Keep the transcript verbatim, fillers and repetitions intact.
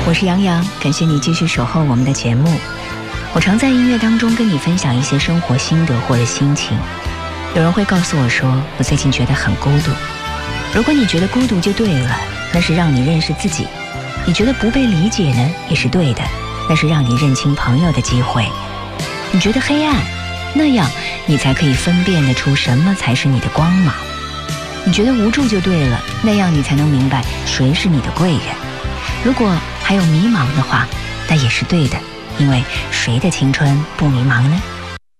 我是杨洋，感谢你继续守候我们的节目。我常在音乐当中跟你分享一些生活心得或者心情。有人会告诉我说，我最近觉得很孤独。如果你觉得孤独就对了，那是让你认识自己。你觉得不被理解呢，也是对的，那是让你认清朋友的机会。你觉得黑暗，那样你才可以分辨得出什么才是你的光芒。你觉得无助就对了，那样你才能明白谁是你的贵人。如果还有迷茫的话，那也是对的，因为谁的青春不迷茫呢？